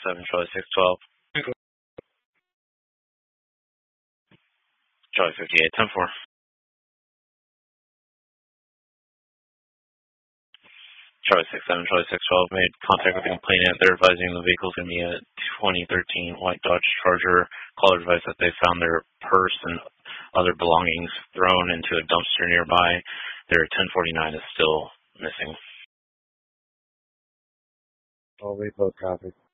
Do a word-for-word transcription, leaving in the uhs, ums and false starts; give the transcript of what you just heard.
seven, Charlie six twelve. Charlie fifty-eight, ten four. Charlie six seven, Charlie six twelve made contact with the complainant. They're advising the vehicle's going to be a twenty thirteen white Dodge Charger. Caller advised that they found their purse and other belongings thrown into a dumpster nearby. Their ten forty-nine is still missing. All repo traffic.